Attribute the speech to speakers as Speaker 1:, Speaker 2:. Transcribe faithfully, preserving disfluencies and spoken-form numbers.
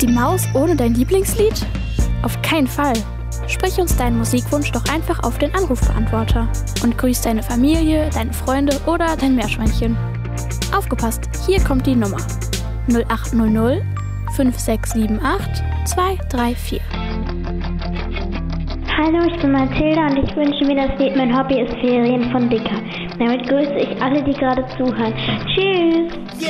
Speaker 1: Ist die Maus ohne dein Lieblingslied? Auf keinen Fall. Sprich uns deinen Musikwunsch doch einfach auf den Anrufbeantworter und grüß deine Familie, deine Freunde oder dein Meerschweinchen. Aufgepasst, hier kommt die Nummer null acht null null fünf sechs sieben acht zwei drei vier.
Speaker 2: Hallo, ich bin Mathilda und ich wünsche mir das Lied Mein Hobby ist Ferien von Dicker. Damit grüße ich alle, die gerade zuhören. Tschüss!